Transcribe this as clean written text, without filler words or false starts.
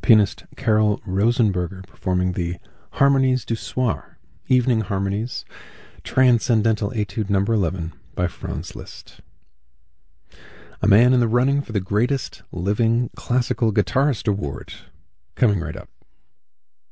pianist Carol Rosenberger performing the Harmonies du Soir, Evening Harmonies, Transcendental Etude No. 11 by Franz Liszt. A man in the running for the greatest living classical guitarist award, coming right up.